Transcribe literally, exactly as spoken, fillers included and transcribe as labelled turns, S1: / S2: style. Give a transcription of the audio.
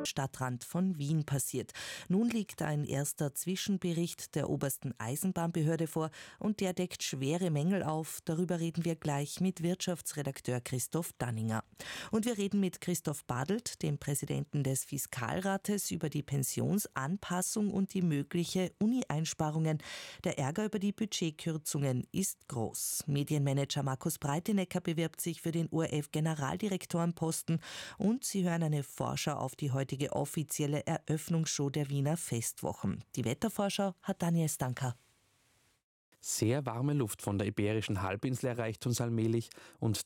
S1: Stadtrand von Wien passiert. Nun liegt ein erster Zwischenbericht der obersten Eisenbahnbehörde vor und der deckt schwere Mängel auf. Darüber reden wir gleich mit Wirtschaftsredakteur Christoph Danninger. Und wir reden mit Christoph Badelt, dem Präsidenten des Fiskalrates, über die Pensionsanpassung und die mögliche Uni-Einsparungen. Der Ärger über die Budgetkürzungen ist groß. Medienmanager Markus Breitenecker bewirbt sich für den O R F-Generaldirektorenposten und Sie hören eine Vorschau auf die heutige offizielle Eröffnungsshow der Wiener Festwochen. Die Wettervorschau hat Daniel Stanker.
S2: Sehr warme Luft von der Iberischen Halbinsel erreicht uns allmählich und